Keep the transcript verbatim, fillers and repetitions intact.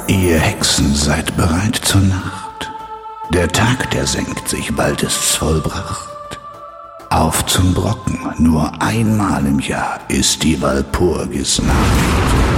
Ihr Hexen seid bereit zur Nacht. Der Tag, der senkt sich, bald ist's vollbracht. Auf zum Brocken, nur einmal im Jahr ist die Walpurgisnacht.